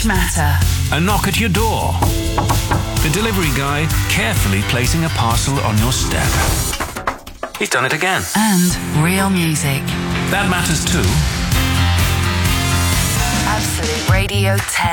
which matter. A knock at your door. The delivery guy carefully placing a parcel on your step. He's done it again. And real music. That matters too. Absolute Radio 10.